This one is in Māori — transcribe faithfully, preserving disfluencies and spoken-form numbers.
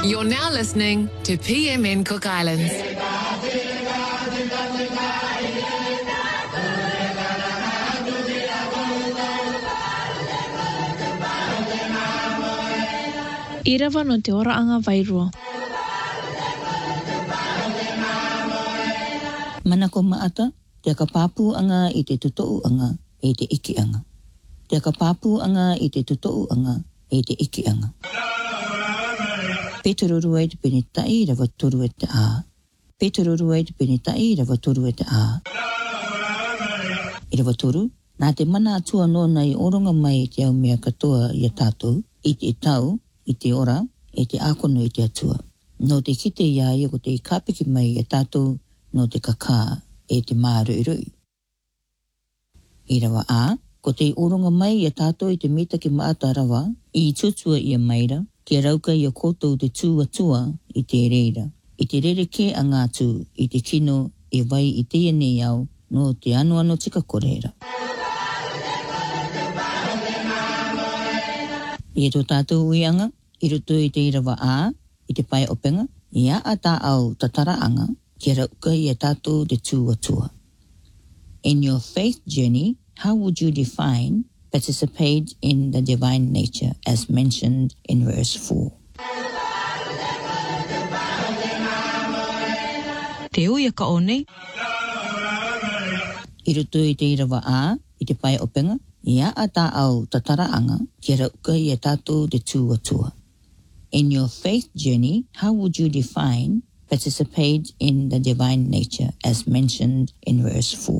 You're now listening to P M N Cook Islands. Irawa no te ora anga vairua. Mana ko maata, te kapapu anga i te tutou anga e te iki anga. Te kapapu anga i te tutou anga e te iki anga. Petoruru ai te penitai rawa toru e te a. Petoruru ai te penitai rawa toru e te a. I rawa toru, nā te mana atua no nei oronga mai te au mea katoa i a tātou, i te tau, i te ora, e te akono i te atua. No te kite ia ia ko te kāpiki mai i a tātou, no te kakā e te mārui-rui. I rawa a, ko te oronga mai i a tātou i te mita ki maata rawa, i tutua i a maira, ki a rauka i a koutou te tūatua i te reira. I te rereke a ngātu, i te kino e vai i te nei au, no te ano ano tika koreira. I e tō tātou uianga, i rutu i te irawa a, i te pai openga, i a a tā au tatara anga, ki rauka i a tātou te tūatua. In your faith journey, how would you define participate in the divine nature as mentioned in verse four? Te uia ka o nei. I rutu i te irawa a, i te pai openga, i a a tā au tatara anga, ki rauka i a tātou te tūatua. In your faith journey, how would you define participate in the divine nature as mentioned in verse four?